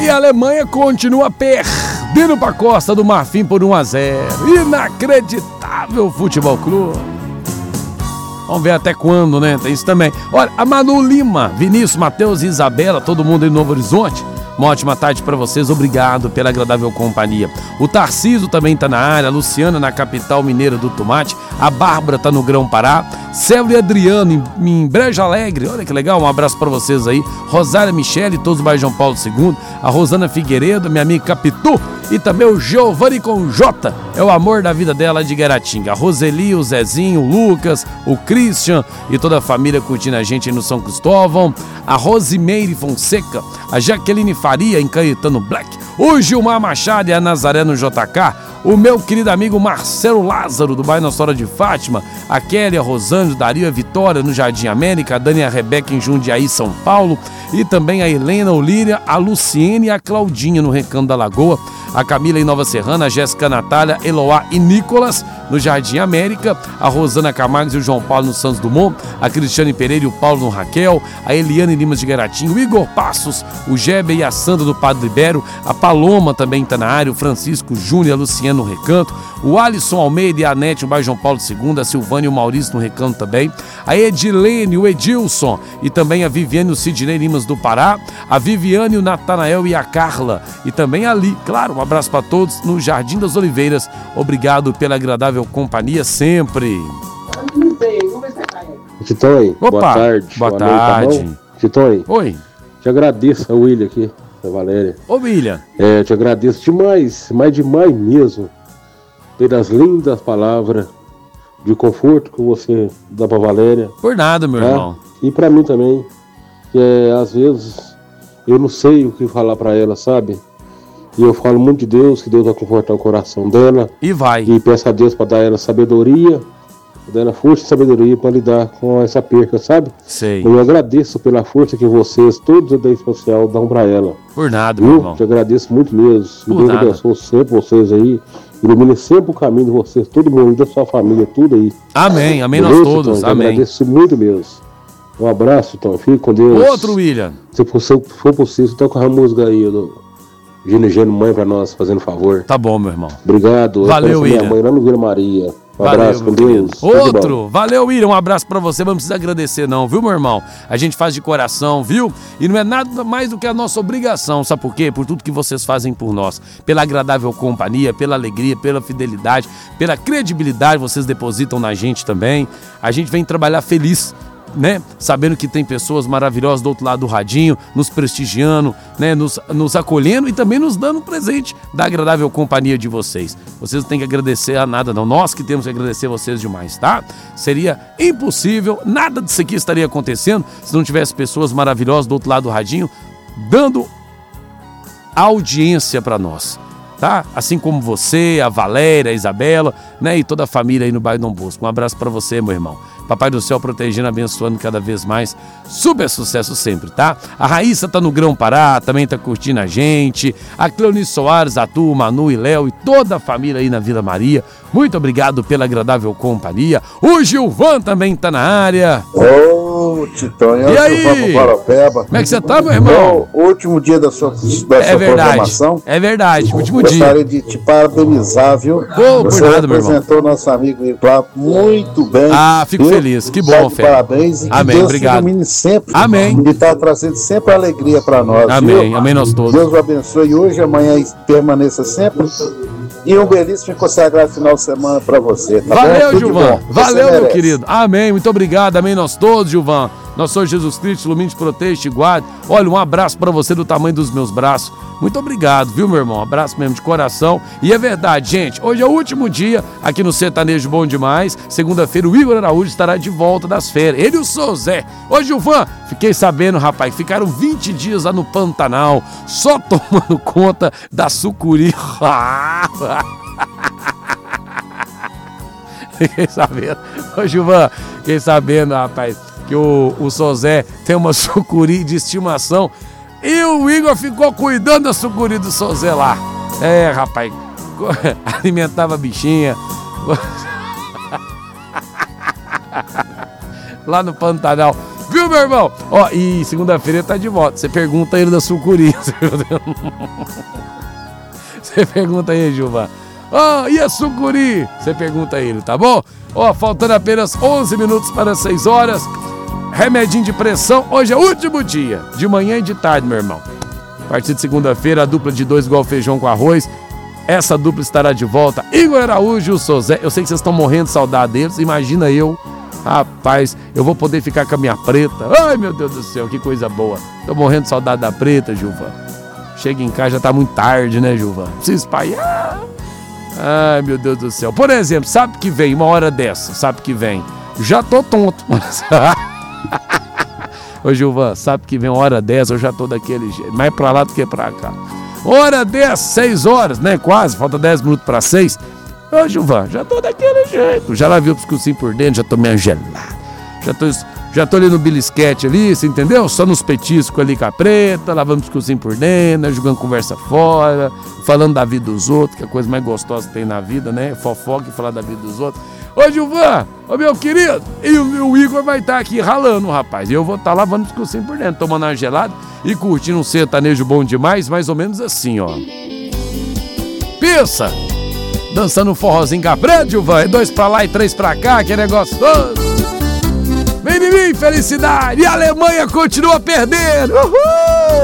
E a Alemanha continua perdendo para a Costa do Marfim por 1-0. Inacreditável Futebol Clube. Vamos ver até quando, né? Tem isso também. Olha, a Manu Lima, Vinícius, Matheus e Isabela, todo mundo em Novo Horizonte. Uma ótima tarde para vocês, obrigado pela agradável companhia. O Tarcísio também tá na área, a Luciana na capital mineira do tomate, a Bárbara tá no Grão Pará, Célio e Adriano em Brejo Alegre, olha que legal, um abraço para vocês aí. Rosária Michele, todos do bairro João Paulo II, a Rosana Figueiredo, minha amiga Capitu, e também o Giovanni com J, é o amor da vida dela de Guaratinga. A Roseli, o Zezinho, o Lucas, o Christian e toda a família curtindo a gente aí no São Cristóvão. A Rosimeire Fonseca, a Jaqueline Faria em Caetano Black, o Gilmar Machado e a Nazaré no JK, o meu querido amigo Marcelo Lázaro do bairro Nossa Senhora de Fátima, a Kelly, a Rosângela, Dario, a Vitória no Jardim América, a Dani e a Rebeca em Jundiaí, São Paulo, e também a Helena, o Líria, a Luciene e a Claudinha no Recanto da Lagoa, a Camila em Nova Serrana, a Jéssica, a Natália, Eloá e Nicolas no Jardim América, a Rosana Camargo e o João Paulo no Santos Dumont, a Cristiane Pereira e o Paulo no Raquel, a Eliane Limas de Guaratinga, o Igor Passos, o Gebe e a Sandra do Padre Libero, a Paloma também está na área, o Francisco Júnior, a Luciano no Recanto, o Alisson Almeida e a Anete no bairro João Paulo II, a Silvânia e o Maurício no Recanto também, a Edilene, o Edilson e também a Viviane e o Sidney Limas do Pará, a Viviane, o Natanael e a Carla e também a Ali, claro, um abraço para todos no Jardim das Oliveiras, obrigado pela agradável companhia sempre. Titói, boa tarde. Boa tarde. Tá Titói, oi. Te agradeço, a William aqui, a Valéria. Ô, William. Te agradeço demais, mas demais mesmo, pelas lindas palavras de conforto que você dá pra Valéria. Por nada, meu irmão. E pra mim também, que às vezes eu não sei o que falar pra ela, sabe? E eu falo muito de Deus, que Deus vai confortar o coração dela. E vai. E peço a Deus pra dar ela sabedoria, pra dar ela força e sabedoria pra lidar com essa perca, sabe? Sei. Eu agradeço pela força que vocês, todos da especial, dão pra ela. Por nada, meu irmão. Te agradeço muito mesmo. Que Deus abençoe sempre vocês aí. Ilumine sempre o caminho de vocês, todo mundo, da sua família, tudo aí. Amém, amém. Beleza, nós todos, então, amém. Agradeço muito mesmo. Um abraço, então, fique com Deus. Outro, William. Se for possível, toca a música aí do Gino Mãe pra nós, fazendo favor. Tá bom, meu irmão. Obrigado. Valeu, William. Minha mãe lá no Vila Maria. Um valeu, abraço, com Deus. Outro, valeu, William, um abraço pra você, não precisa agradecer não, viu, meu irmão? A gente faz de coração, viu? E não é nada mais do que a nossa obrigação, sabe por quê? Por tudo que vocês fazem por nós, pela agradável companhia, pela alegria, pela fidelidade, pela credibilidade vocês depositam na gente também. A gente vem trabalhar feliz, né? Sabendo que tem pessoas maravilhosas do outro lado do radinho, nos prestigiando, né? Nos acolhendo e também nos dando um presente da agradável companhia de vocês. Vocês não têm que agradecer a nada não, nós que temos que agradecer vocês demais, tá? Seria impossível, nada disso aqui estaria acontecendo se não tivesse pessoas maravilhosas do outro lado do radinho dando audiência para nós, tá? Assim como você, a Valéria, a Isabela, né? E toda a família aí no bairro Dom Bosco. Um abraço para você, meu irmão. Papai do céu protegendo, abençoando cada vez mais. Super sucesso sempre, tá? A Raíssa tá no Grão Pará, também tá curtindo a gente. A Cleonice Soares, a Tu, Manu e Léo e toda a família aí na Vila Maria. Muito obrigado pela agradável companhia. O Gilvan também tá na área. Ô, Titonho, e aí? Como é que você tá, meu irmão? O último dia da sua programação. É verdade, último dia. Gostaria de te parabenizar, viu? Você nada, representou nosso amigo lá muito bem. Ah, fico feliz. Que bom, Fé. Parabéns e que amém, Deus obrigado. ilumine sempre. Amém. E está trazendo sempre alegria para nós. Amém, viu? amém nós todos. Deus o abençoe hoje, amanhã e permaneça sempre. E um belíssimo e consagrado final de semana para você. Tá valeu, bom? Gilvan. Valeu, meu querido. Amém. Muito obrigado. Amém nós todos, Gilvan. Nosso Senhor Jesus Cristo, ilumine, te protege, te guarde. Olha, um abraço para você do tamanho dos meus braços. Muito obrigado, viu, meu irmão? Um abraço mesmo de coração. E é verdade, gente, hoje é o último dia aqui no Sertanejo Bom Demais. Segunda-feira o Igor Araújo estará de volta das férias. Ele e o Sozé. Ô, Gilvan, fiquei sabendo, rapaz, ficaram 20 dias lá no Pantanal, só tomando conta da sucuri. Fiquei sabendo. Ô, Gilvan, fiquei sabendo, rapaz, que o Sozé tem uma sucuri de estimação e o Igor ficou cuidando da sucuri do Sozé lá. É, rapaz, alimentava a bichinha lá no Pantanal. Viu, meu irmão? Ó, e segunda-feira ele tá de volta. Você pergunta ele da sucuri. Você pergunta aí, Gilvan. Ó, e a sucuri? Você pergunta a ele, tá bom? Ó, faltando apenas 11 minutos para 6 horas. Remedinho de pressão. Hoje é o último dia. De manhã e de tarde, meu irmão. A partir de segunda-feira, a dupla de 2 igual feijão com arroz. Essa dupla estará de volta. Igor Araújo e o Sozé. Eu sei que vocês estão morrendo de saudade deles. Imagina eu. Rapaz, eu vou poder ficar com a minha preta. Ai, meu Deus do céu, que coisa boa. Tô morrendo de saudade da preta, Gilvan. Chega em casa, já tá muito tarde, né, Gilvan? Preciso espalhar. Ai, meu Deus do céu. Por exemplo, sabe que vem uma hora dessa? Sabe que vem? Já tô tonto. Ô, Gilvan, sabe que vem uma hora dessa, eu já tô daquele jeito. Mais pra lá do que pra cá. Hora 10, 6 horas, né? Quase, falta 10 minutos pra 6. Ô, Gilvan, já tô daquele jeito. Já lavei o pescocinho por dentro, já tô meio gelado. Já tô ali no belisquete ali, você entendeu? Só nos petiscos ali com a preta, lavando o pescocinho por dentro, né? Jogando conversa fora, falando da vida dos outros, que é a coisa mais gostosa que tem na vida, né? Fofoca e falar da vida dos outros. Ô, Gilvan, ô, meu querido, e o Igor vai estar aqui ralando, rapaz. E eu vou estar lavando o pescocinho por dentro, tomando uma gelada e curtindo um sertanejo bom demais, mais ou menos assim, ó. Pensa! Dançando um forrozinho cabrão, Gilvan. É 2 pra lá e 3 pra cá, que negócio todo. Vem em mim, felicidade. E a Alemanha continua perdendo. Uhul!